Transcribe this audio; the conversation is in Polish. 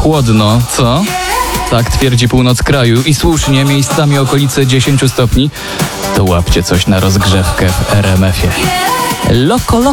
chłodno, co? Tak twierdzi północ kraju i słusznie, miejscami okolice 10 stopni. To łapcie coś na rozgrzewkę w RMF-ie. Loko, loko.